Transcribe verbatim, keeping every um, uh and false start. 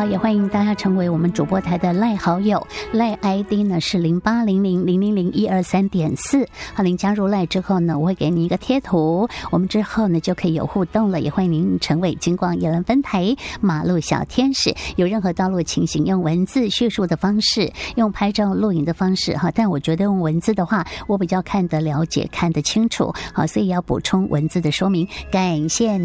好，也欢迎大家成为我们主播台的赖好友，赖 I D 呢是零八零零零零零一二三点四。好，您加入赖之后呢，我会给您一个贴图，我们之后呢就可以有互动了。也欢迎您成为金光宜兰分台马路小天使，有任何道路情形，用文字叙述的方式，用拍照录影的方式哈。但我觉得用文字的话，我比较看得了解、看得清楚，好，所以要补充文字的说明。感谢您。